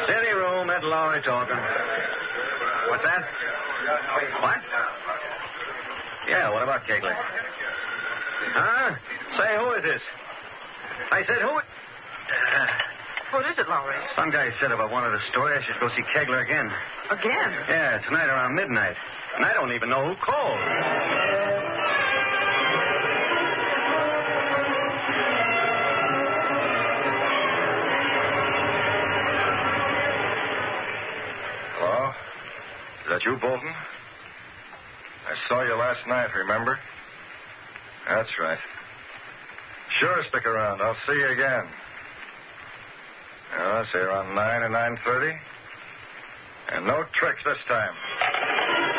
City room, Ed Lowry talking. What's that? What? Yeah, what about Kegler? Huh? Say, who is this? I said, who... What is it, Lowry? Some guy said if I wanted a story, I should go see Kegler again. Again? Yeah, tonight around midnight. And I don't even know who called. Hello? Is that you, Bolton? I saw you last night, remember? That's right. Sure, stick around. I'll see you again. Say around 9 or 9:30. And no tricks this time.